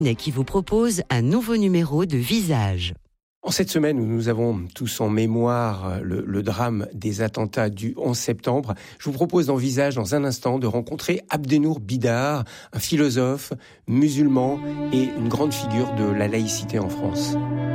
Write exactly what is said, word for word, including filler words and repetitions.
qui vous propose un nouveau numéro de Visage. En cette semaine où nous avons tous en mémoire le, le drame des attentats du onze septembre, je vous propose dans Visage, dans un instant, de rencontrer Abdenour Bidar, un philosophe musulman et une grande figure de la laïcité en France.